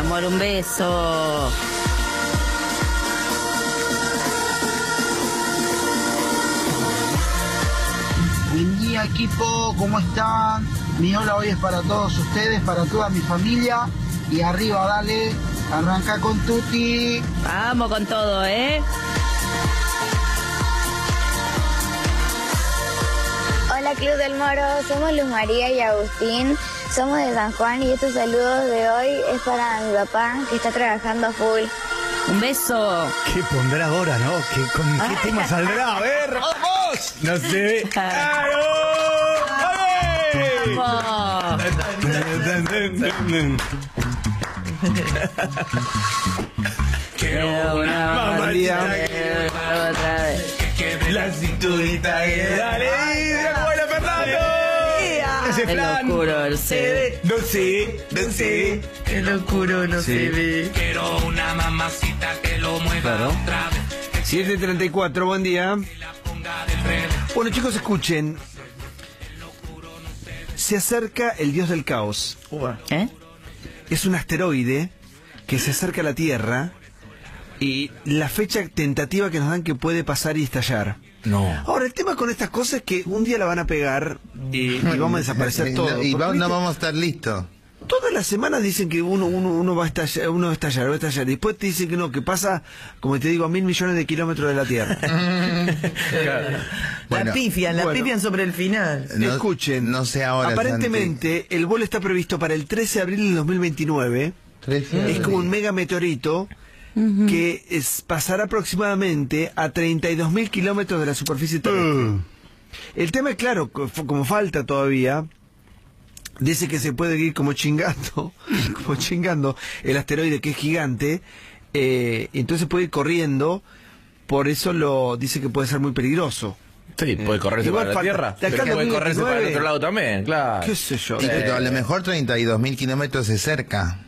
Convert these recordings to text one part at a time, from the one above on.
amor, un beso. Buen día, equipo, ¿cómo están? Mi hola hoy es para todos ustedes, para toda mi familia. Y arriba, dale, arranca con Tuti. Vamos con todo, ¿eh? Hola Club del Moro, somos Luz María y Agustín, somos de San Juan y estos saludos de hoy es para mi papá que está trabajando a full. Un beso. ¿Qué pondrá ahora, no? ¿Con qué tema saldrá? A ver, vamos. No sé. ¡Claro! Vamos. Quiero una mamacita otra vez. que la cinturita que dale, ¡buena Fernando! Ese El plan oscuro se ve. no sé, El oscuro no se ve. Quiero una mamacita que lo mueva Claro. otra vez. 7:34, buen día. Bueno, chicos, escuchen. Se acerca el dios del caos. ¿Eh? Es un asteroide que se acerca a la Tierra y la fecha tentativa que nos dan que puede pasar y estallar. No. Ahora, el tema con estas cosas es que un día la van a pegar y vamos a desaparecer todo. Y Porque, no ¿viste? vamos a estar listos. Todas las semanas dicen que uno va a estallar, va a estallar. Y después te dicen que no, que pasa, como te digo, a 1.000 millones de kilómetros de la Tierra. Bueno, la pifian sobre el final. No- Escuchen, no sé ahora, aparentemente el vuelo está previsto para el 13 de abril del 2029. Es como un mega meteorito que pasará aproximadamente a 32.000 kilómetros de la superficie terrestre. El tema es claro, como falta todavía, dice que se puede ir como chingando el asteroide que es gigante, entonces puede ir corriendo, por eso dice que puede ser muy peligroso. Sí, puede correrse igual para la falta- Tierra, de acá pero puede al correrse para el 2029. otro lado también, claro. ¿Qué sé yo? Y pero a lo mejor 32.000 kilómetros es cerca.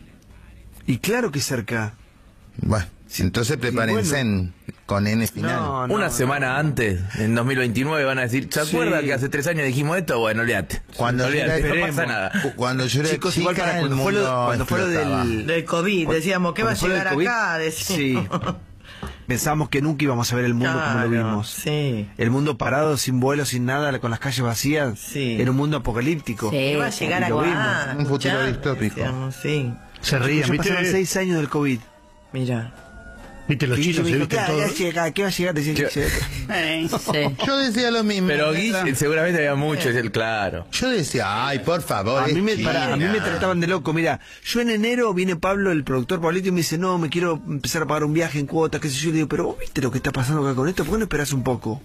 Y claro que cerca. Bueno, entonces prepárense con N final. Una semana antes, en 2029, van a decir, ¿se acuerdan Sí. que hace 3 años dijimos esto? Bueno, olvídate. Cuando Olvídate, yo era- no pasa nada. Cuando yo era Chicos, chica, igual para el cuando fue lo mundo explotaba. Del COVID, decíamos, ¿qué va a Cuando fue lo llegar del COVID, acá? Sí. Decíamos. Pensábamos que nunca íbamos a ver el mundo como lo Claro, vimos. sí. El mundo parado, sin vuelo, sin nada, con las calles vacías. Sí. Era un mundo apocalíptico. Sí. ¿Qué va a llegar y lo acá? vimos. Un futuro Escuchá, distópico. decíamos, sí, Se ríen, Ya pasaron ¿viste? 6 años del COVID. mira. ¿Viste los Y chinos? me ¿Se dijo, viste claro, todo? ya llega, ¿qué va a llegar? Decía que llega. Sí. Yo decía lo mismo. Pero Guille, seguramente había mucho, es el claro. Yo decía, ay, por favor. A mí, me, China. a mí me trataban de loco. Mira, yo en enero viene Pablo, el productor Pablito, y me dice, no, me quiero empezar a pagar un viaje en cuotas, qué sé yo. Le digo, pero vos viste lo que está pasando acá con esto, ¿por qué no esperás un poco?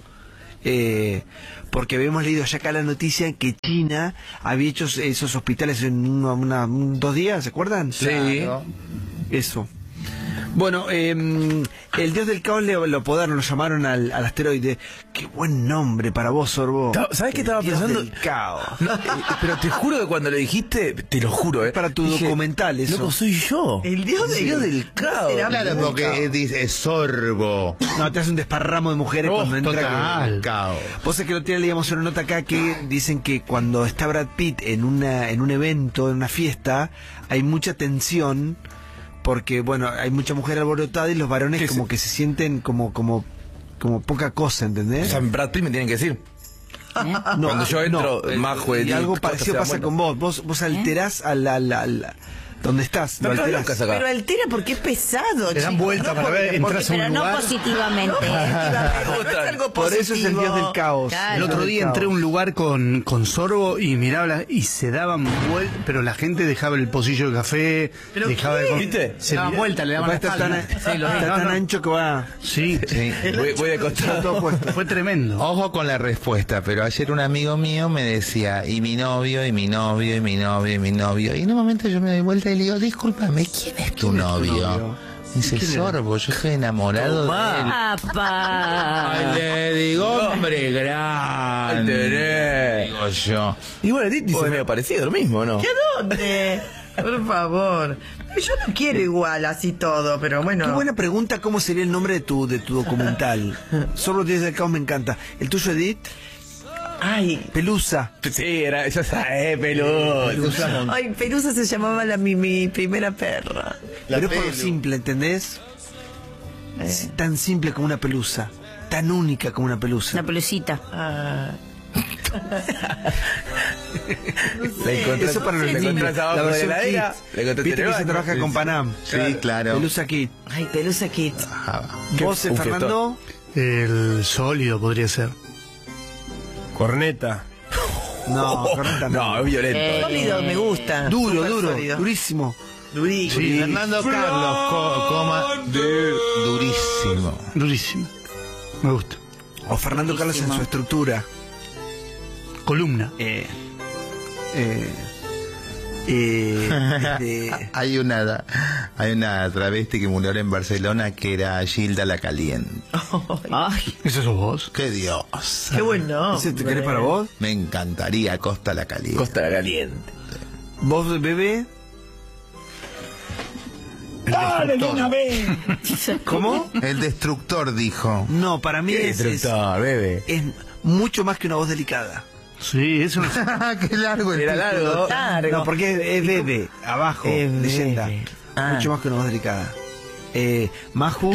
Porque habíamos leído ya acá la noticia que China había hecho esos hospitales en 2 días, ¿se acuerdan? Sí. Claro. Eso. Bueno, el dios del caos lo apodaron, lo llamaron al asteroide. Qué buen nombre para vos, Sorbo. ¿Sabés qué estaba Dios pensando? del caos. No, pero te juro que cuando le dijiste, te lo juro, Para tu documental, eso. Loco, soy yo. El dios del caos. Claro, porque dice sorbo. No, te hace un desparramo de mujeres cuando entra. total. Caos. Vos sabés que el otro día leíamos una nota acá que dicen que cuando está Brad Pitt en un evento, en una fiesta, hay mucha tensión porque, bueno, hay mucha mujer alborotada y los varones como que se sienten como poca cosa, O ¿entendés? sea, Brad Pitt me tienen que decir. No, cuando yo entro, Majo, y algo Costa parecido se da pasa vuelta. con vos. Vos alterás a la donde estás. No, Lo estás alterás. loca, saca. Pero altera porque es pesado. Te dan chicos, vuelta no para ver, entras a un Pero no lugar. positivamente. No es algo Por eso es el dios del caos. Claro. El otro día entré a un lugar con Sorbo y miraba y se daban vueltas, pero la gente dejaba el pocillo de café, ¿Pero dejaba qué? ¿Viste? Se daban vuelta, le daban la Está tan, espalda. está tan ancho que va. Sí, Sí. Voy de costado. fue tremendo. Ojo con la respuesta, pero ayer un amigo mío me decía, y mi novio, y mi novio, y mi novio, y mi novio. Y en un momento yo me doy vuelta y le digo, discúlpame, ¿quién es tu novio? Me dice, Sorbo, yo estoy enamorado de él. ¡Apa! Ay, le digo, hombre grande. Digo yo. Y bueno, dice medio parecido, lo mismo, ¿no? ¿Qué dónde? Por favor. Yo no quiero igual así todo, pero bueno. Qué buena pregunta, ¿cómo sería el nombre de tu documental? Solo Días del Caos me encanta. ¿El tuyo, Edith? Ay, Pelusa. Sí, era eso, Pelusa. ay, Pelusa se llamaba mi primera perra. Pero es por lo simple, ¿entendés? Es tan simple como una pelusa. Tan única como una pelusa. Una pelucita. Ah. Eso para los Le niños. encontrás abajo La de versión la heladera, Kit. le encontraste Viste en que el se baño. trabaja con Panam. Sí, claro. Pelusa Kit. Ay, Pelusa Kit. ¿Vos, Fernando? El sólido podría ser. Corneta. No, correcta No, es violento. Sólido, me gusta. Duro, Súper duro, sólido. durísimo. Durísimo. Sí. Fernando Carlos, durísimo. Durísimo. Me gusta. O Fernando Carlos en su estructura. Columna. Hay una travesti que murió en Barcelona que era Gilda la Caliente. Ay, ¿Eso sos vos? ¡Qué Dios! Qué bueno. ¿Ese te querés para vos? Me encantaría Costa la Caliente. Costa la Caliente. ¿Vos, bebé? ¿Cómo? El destructor dijo. No, para mí es bebé. mucho más que una voz delicada. Sí, eso no. ¡Qué largo el Era título! largo. No, porque es bebé, abajo, Es leyenda. bebé. Ah. Mucho más que una voz delicada. Maju,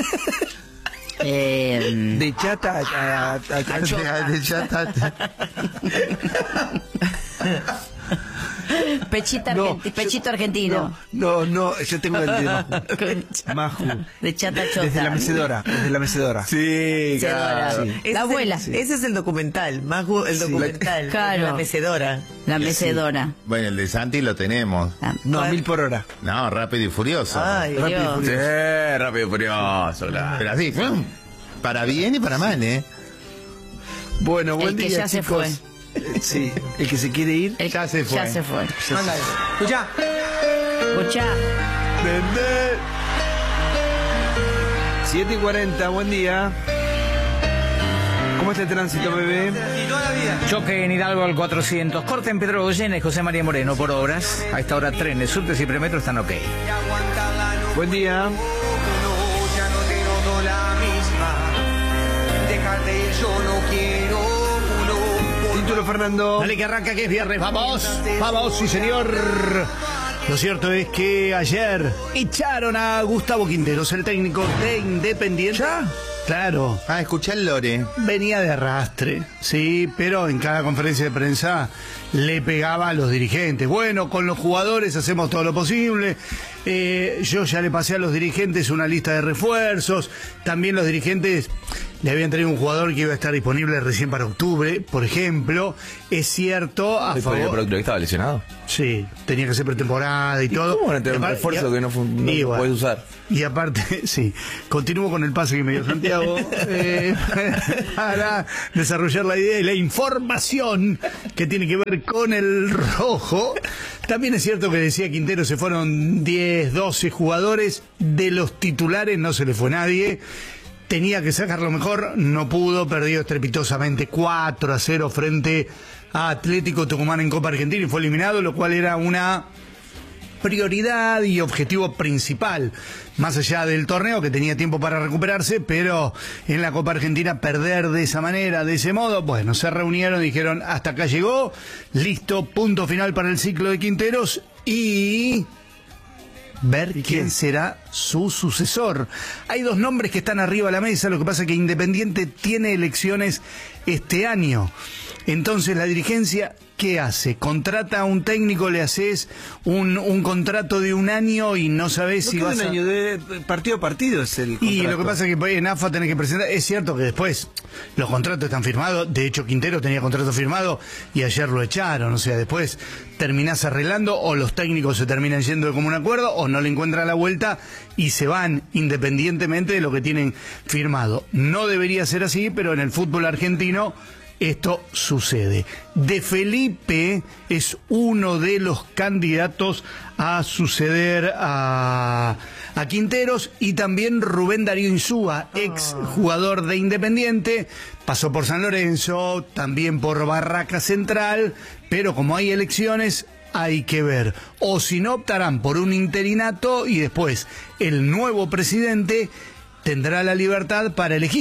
de chata pechito argentino. No, yo tengo el de Maju. De chata chota. Desde la mecedora. Sí, Mecedora. claro. Sí. Ese La es abuela. Ese es el documental. Maju, el documental. Claro. La mecedora. La mecedora. Bueno, el de Santi lo tenemos. Ah, No, 1000 por hora. No, Rápido y Furioso. Ay, Rápido y Dios. Furioso. Sí, rápido y furioso, claro. Pero así, ¡pum! Para bien y para mal, ¿eh? Bueno, buen El que día, ya se chicos. Sí, el que se quiere ir. Ya se fue. Escuchá. Escuchá. 7:40, buen día. ¿Cómo está el tránsito, bebé? Choque en Hidalgo al 400. Corte en Pedro Goyena y José María Moreno por obras. A esta hora trenes, subtes y premetro están ok. Buen día. Título, Fernando. Dale que arranca, que es viernes. Vamos, sí señor. Lo cierto es que ayer echaron a Gustavo Quinteros, el técnico de Independiente. ¿Ya? Claro. Ah, escuché el Lore. Venía de arrastre, sí, pero en cada conferencia de prensa le pegaba a los dirigentes. Bueno, con los jugadores hacemos todo lo posible. Yo ya le pasé a los dirigentes una lista de refuerzos. También los dirigentes le habían traído un jugador que iba a estar disponible recién para octubre, por ejemplo. Es cierto, a favor... ¿Pero que estaba lesionado? Sí, tenía que hacer pretemporada y todo. ¿Cómo van a tener un refuerzo que no puedes usar? Y aparte, sí, continúo con el pase que me dio Santiago para desarrollar la idea y la información que tiene que ver con el rojo. También es cierto que decía Quintero, se fueron 10, 12 jugadores, de los titulares no se le fue nadie. Tenía que sacar lo mejor, no pudo, perdió estrepitosamente 4-0 frente a Atlético Tucumán en Copa Argentina y fue eliminado, lo cual era una prioridad y objetivo principal, más allá del torneo que tenía tiempo para recuperarse, pero en la Copa Argentina perder de esa manera, de ese modo, bueno, se reunieron, dijeron hasta acá llegó, listo, punto final para el ciclo de Quinteros y ver quién será su sucesor. Hay dos nombres que están arriba de la mesa, lo que pasa es que Independiente tiene elecciones este año. Entonces la dirigencia, ¿qué hace? Contrata a un técnico, le haces un contrato de un año y no sabés si vas un a... año de partido a partido es el contrato. Y lo que pasa es que en AFA tenés que presentar, es cierto que después los contratos están firmados, de hecho Quintero tenía contrato firmado y ayer lo echaron, o sea, después terminás arreglando o los técnicos se terminan yendo de común acuerdo o no le encuentran la vuelta y se van independientemente de lo que tienen firmado. No debería ser así, pero en el fútbol argentino esto sucede. De Felipe es uno de los candidatos a suceder a Quinteros y también Rubén Darío Insúa, ex jugador de Independiente, pasó por San Lorenzo, también por Barraca Central, pero como hay elecciones hay que ver. O si no, optarán por un interinato y después el nuevo presidente tendrá la libertad para elegir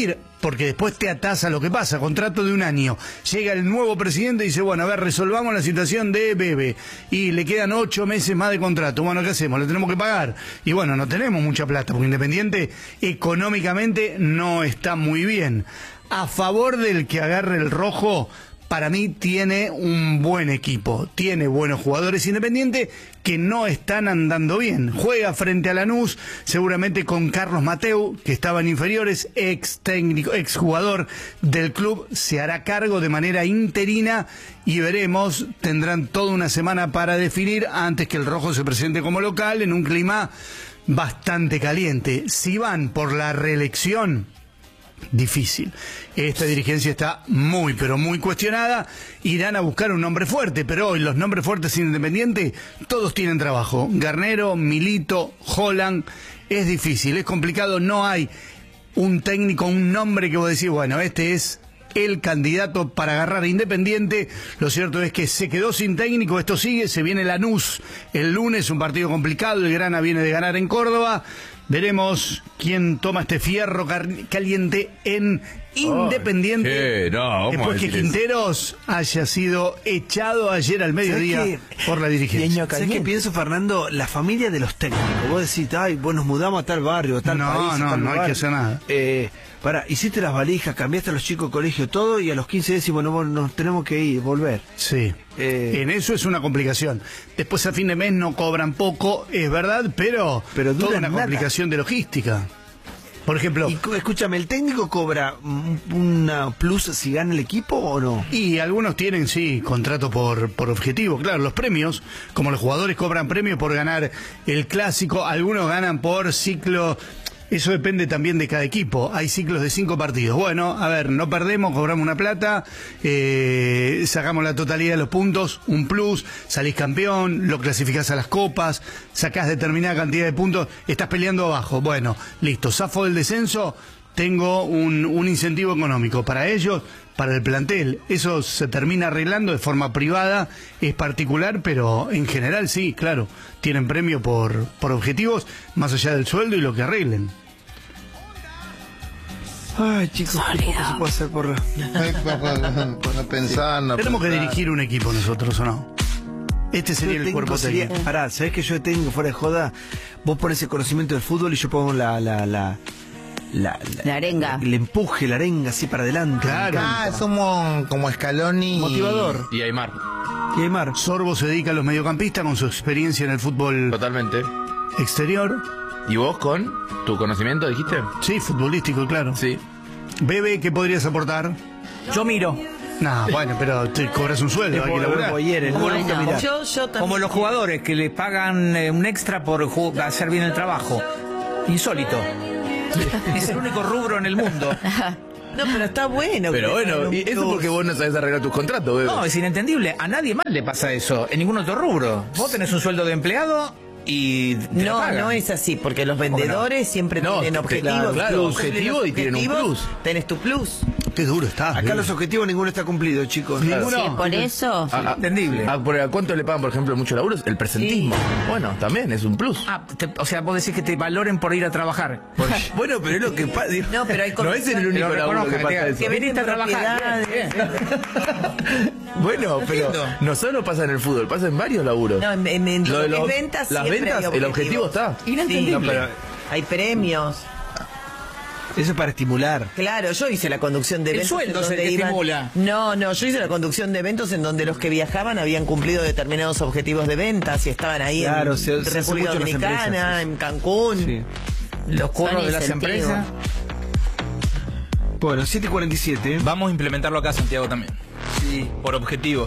porque después te atás a lo que pasa, contrato de un año. Llega el nuevo presidente y dice, bueno, a ver, resolvamos la situación de Bebe. Y le quedan 8 meses más de contrato. Bueno, ¿qué hacemos? ¿Le tenemos que pagar? Y bueno, no tenemos mucha plata, porque Independiente económicamente no está muy bien. A favor del que agarre el rojo, para mí tiene un buen equipo, tiene buenos jugadores. Independiente que no están andando bien. Juega frente a Lanús, seguramente con Carlos Mateu, que estaba en inferiores, ex técnico, ex jugador del club, se hará cargo de manera interina y veremos, tendrán toda una semana para definir antes que el rojo se presente como local en un clima bastante caliente. Si van por la reelección, difícil. Esta dirigencia está muy, pero muy cuestionada. Irán a buscar un nombre fuerte, pero hoy los nombres fuertes Independiente, todos tienen trabajo. Garnero, Milito, Holland. Es difícil, es complicado. No hay un técnico, un nombre que vos decís, bueno, este es el candidato para agarrar a Independiente. Lo cierto es que se quedó sin técnico, esto sigue, se viene Lanús el lunes, un partido complicado, el Grana viene de ganar en Córdoba. Veremos quién toma este fierro caliente en Independiente. Después que Quinteros haya sido echado ayer al mediodía por la dirigencia. ¿Sabes qué pienso, Fernando? La familia de los técnicos. Vos decís, ay, vos nos mudamos a tal barrio, a tal país. No hay que hacer nada. Hiciste las valijas, cambiaste a los chicos de colegio, todo, y a los 15 decimos, bueno, nos tenemos que ir, volver. Sí. En eso es una complicación. Después a fin de mes no cobran poco, es verdad, pero toda una complicación de logística. Por ejemplo... Y escúchame, ¿el técnico cobra una plus si gana el equipo o no? Y algunos tienen, sí, contrato por objetivo. Claro, los premios, como los jugadores cobran premios por ganar el clásico, algunos ganan por ciclo... Eso depende también de cada equipo. Hay ciclos de 5 partidos. Bueno, a ver, no perdemos, cobramos una plata, sacamos la totalidad de los puntos, un plus, salís campeón, lo clasificás a las copas, sacás determinada cantidad de puntos, estás peleando abajo. Bueno, listo, zafo del descenso, tengo un incentivo económico para ellos, para el plantel. Eso se termina arreglando de forma privada, es particular, pero en general sí, claro, tienen premio por objetivos, más allá del sueldo y lo que arreglen. Ay, chicos, qué poco se puede hacer por pensar. Tenemos que dirigir un equipo nosotros, ¿o no? Este sería el cuerpo técnico. Pará, ¿sabés que yo de técnico fuera de joda? Vos pones el conocimiento del fútbol y yo pongo la arenga. El empuje, la arenga así para adelante. Claro. Somos como Scaloni. Motivador. Y Aymar. Sorbo se dedica a los mediocampistas con su experiencia en el fútbol Totalmente. exterior. ¿Y vos con tu conocimiento, dijiste? Sí, futbolístico, claro. Sí. Bebe, ¿qué podrías aportar? Yo miro. No, bueno, pero te cobras un sueldo, hay que laburar. Yo también. Como los jugadores que les pagan un extra por hacer bien el trabajo. Insólito. Es el único rubro en el mundo. No, pero está bueno. Pero bueno, y eso porque vos no sabés arreglar tus contratos, bebé. No, es inentendible. A nadie más le pasa eso. En ningún otro rubro. Vos tenés un sueldo de empleado y te lo pagan. No es así, porque los vendedores siempre tienen objetivos. Claro, objetivo y tienen un plus. Tenés tu plus. Qué duro está. Acá los objetivos ninguno está cumplido, chicos. Ninguno. Sí, por eso. Entendible. ¿A cuánto le pagan, por ejemplo, mucho laburo? El presentismo. Bueno, también es un plus. O sea, vos decís que te valoren por ir a trabajar. Bueno, pero es lo que pasa. No, pero hay no es el único Pero laburo que reconozcan, pasa eso. que viniste a trabajar. Bien. Bueno, pero no solo pasa en el fútbol, pasa en varios laburos. No, en Lo de las ventas las siempre ventas, hay el objetivo está. Inentendible. No, pero hay premios. eso es para estimular. Claro, yo hice la conducción de El eventos. sueldo en es el donde que iban... estimula. No, yo hice la conducción de eventos en donde los que viajaban habían cumplido determinados objetivos de ventas y estaban ahí Claro, en se hace República mucho en las Dominicana, empresas, en Cancún. Sí. Los curros Son de las incentivos. empresas. Bueno, 7:47. Vamos a implementarlo acá, Santiago, también. Sí. Por objetivo.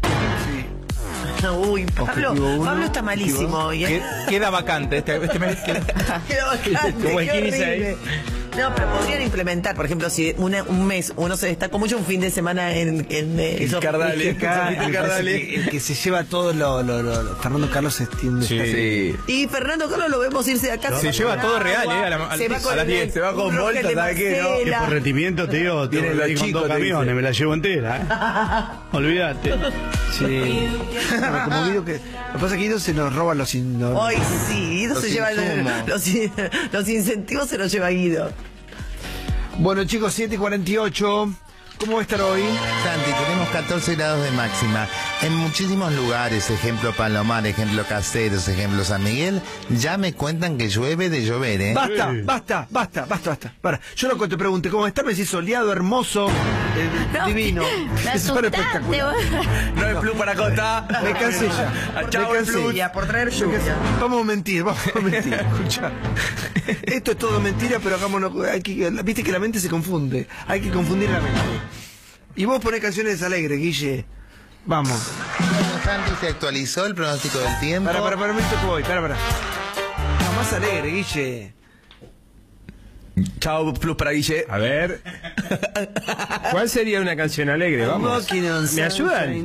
Uy, Objetivo uno, Pablo está malísimo. objetivo. Queda vacante. Este mes queda... Queda bastante, Como el qué 15 ahí. horrible. No, pero podrían implementar, por ejemplo, si un mes uno se destacó mucho, un fin de semana en El Cardale, el que se lleva todo lo Fernando Carlos se extiende. Sí. Y Fernando Carlos lo vemos irse de acá. Se lleva todo real, Se va con a las 10. Se va con un bolsa, Roger de ¿sabes qué? ¿No? Que Marcela. por rendimiento te digo, Tiene los con chicos, 2 te camiones, dice. me la llevo entera, Olvídate. Sí. No, como Guido que. Lo que pasa es que Guido se nos roba los. Hoy sí, Guido se lleva los incentivos, se los lleva Guido. Bueno, chicos, 7:48. ¿Cómo va a estar hoy? Santi, tenemos 14 grados de máxima. En muchísimos lugares, ejemplo Palomar, ejemplo Caseros, ejemplo San Miguel, ya me cuentan que llueve de llover, ¿eh? Basta. Para, yo lo que te pregunté, ¿cómo está? Me decís soleado, hermoso, divino. Eso es espectacular. No hay plus para Costa. Me cansé ya. Chao, Me cansé. Lluvia, por traer lluvia. Vamos a mentir. Escucha. Esto es todo mentira, pero hagámonos. Viste que la mente se confunde. Hay que confundir la mente. Y vos ponés canciones alegres, Guille. Vamos. Bueno, Santi, se actualizó el pronóstico del tiempo. Para, un momento que voy. Para. No, más alegre, Guille. Chao, plus para Guille. A ver. ¿Cuál sería una canción alegre? Vamos. ¿Me ayudan?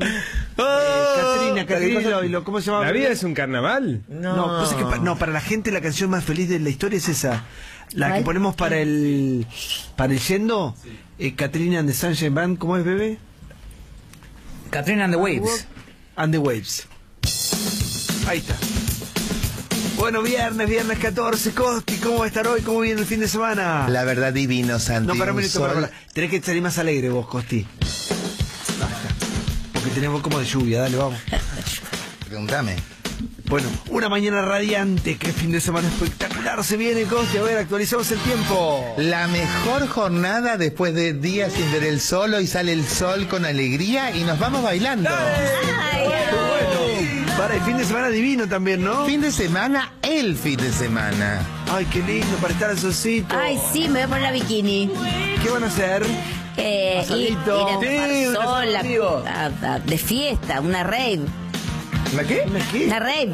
Catrina, ¿cómo se llama? ¿La vida es un carnaval? No, pues es que para la gente la canción más feliz de la historia es esa. La que ponemos para el yendo. Katrina and the Sunshine Band, ¿cómo es, bebé? Katrina and the Waves. And the Waves. Ahí está. Bueno, viernes 14, Costi, ¿cómo va a estar hoy? ¿Cómo viene el fin de semana? La verdad, divino, Santi. No, para un minuto, para. Tenés que salir más alegre vos, Costi. Porque tenemos como de lluvia, dale, vamos. Pregúntame. Bueno, una mañana radiante, qué fin de semana espectacular se viene, Costi. A ver, actualizamos el tiempo. La mejor jornada después de días sin ver el sol, hoy sale el sol con alegría y nos vamos bailando. Bueno, para el fin de semana divino también, ¿no? Fin de semana, el fin de semana. Ay, qué lindo para estar al solcito. Ay, sí, me voy a poner la bikini. ¿Qué van a hacer? Ir a tomar sol, de fiesta, una rave. ¿La qué? Una rave.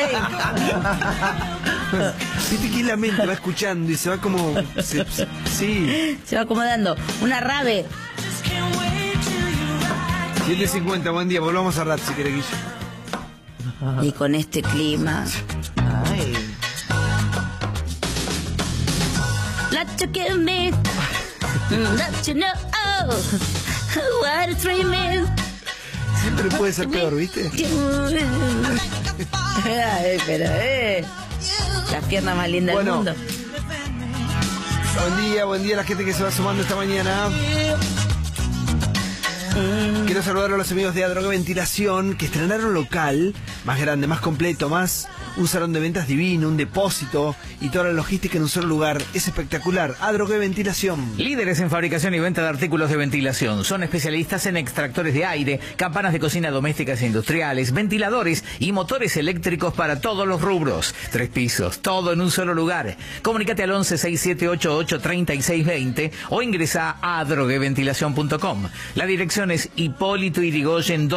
Viste que la mente va escuchando y se va como... Sí. Se va acomodando. Una rave. 7:50, buen día. Volvamos a rato si querés, Guille. Y con este clima. Ay. Let you give me. Let you know what it's dreaming. Siempre puede ser peor, ¿viste? Ay, pero las piernas más lindas del mundo. Buen día a la gente que se va sumando esta mañana. Quiero saludar a los amigos de Adrogué Ventilación, que estrenaron local, más grande, más completo, más un salón de ventas divino, un depósito y toda la logística en un solo lugar. Es espectacular. Adrogué Ventilación. Líderes en fabricación y venta de artículos de ventilación. Son especialistas en extractores de aire, campanas de cocina domésticas e industriales, ventiladores y motores eléctricos para todos los rubros. 3 pisos, todo en un solo lugar. Comunícate al 1167883620 o ingresa a adrogueventilación.com. La dirección es Hipólito Yrigoyen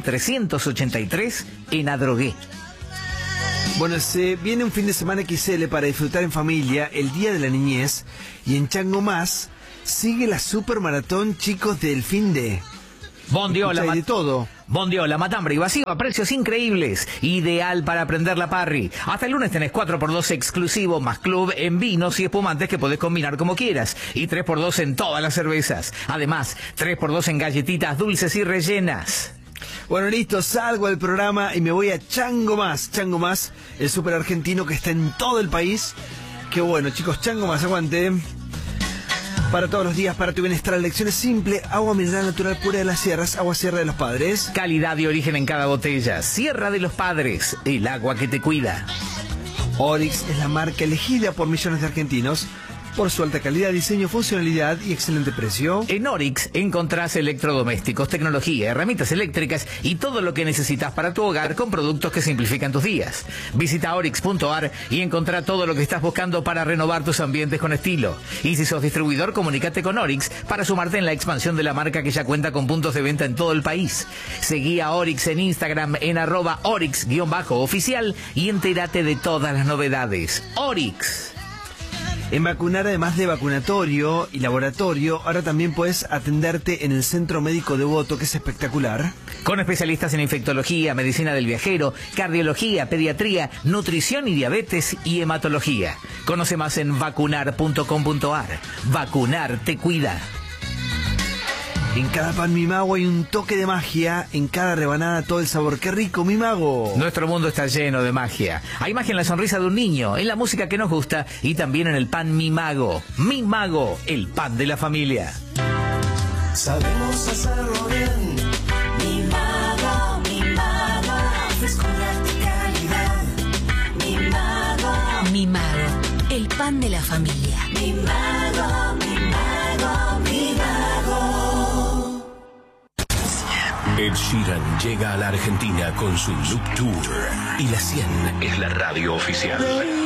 12383 en Adrogué. Bueno, se viene un fin de semana XL para disfrutar en familia, el Día de la Niñez, y en Chango Más sigue la super maratón, chicos, del fin de... Bondiola, de todo. Bondiola, matambre y vacío a precios increíbles. Ideal para aprender la parry. Hasta el lunes tenés 4x2 exclusivo más club en vinos y espumantes que podés combinar como quieras. Y 3x2 en todas las cervezas. Además, 3x2 en galletitas dulces y rellenas. Bueno, listo, salgo del programa y me voy a Chango Más. Chango Más, el súper argentino que está en todo el país. Qué bueno, chicos, Chango Más, aguante. Para todos los días, para tu bienestar, elecciones simple, agua mineral natural pura de las sierras, agua Sierra de los Padres. Calidad y origen en cada botella. Sierra de los Padres, el agua que te cuida. Oryx es la marca elegida por millones de argentinos por su alta calidad, diseño, funcionalidad y excelente precio. En Oryx encontrás electrodomésticos, tecnología, herramientas eléctricas y todo lo que necesitas para tu hogar con productos que simplifican tus días. Visita oryx.ar y encontrá todo lo que estás buscando para renovar tus ambientes con estilo. Y si sos distribuidor, comunícate con Oryx para sumarte en la expansión de la marca que ya cuenta con puntos de venta en todo el país. Seguí a Oryx en Instagram en @Oryx_oficial y entérate de todas las novedades. Oryx. En Vacunar, además de vacunatorio y laboratorio, ahora también puedes atenderte en el Centro Médico Devoto, que es espectacular. Con especialistas en infectología, medicina del viajero, cardiología, pediatría, nutrición y diabetes y hematología. Conoce más en vacunar.com.ar. Vacunar te cuida. En cada pan Mi Mago hay un toque de magia, en cada rebanada todo el sabor. ¡Qué rico, Mi Mago! Nuestro mundo está lleno de magia. Hay magia en la sonrisa de un niño, en la música que nos gusta y también en el pan Mi Mago. Mi Mago, el pan de la familia. Sabemos hacerlo bien. Mi Mago, frescura y calidad. Mi Mago, Mi Mago, el pan de la familia. Mi Mago, Mi Mago, Mi Mago. Ed Sheeran llega a la Argentina con su Look Tour y la 100 es la radio oficial.